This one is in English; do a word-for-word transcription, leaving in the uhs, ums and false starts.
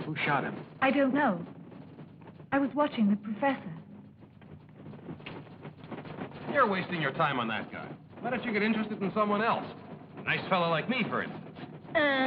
Who shot him? I don't know. I was watching the professor. You're wasting your time on that guy. Why don't you get interested in someone else? A nice fellow like me, for instance. Uh...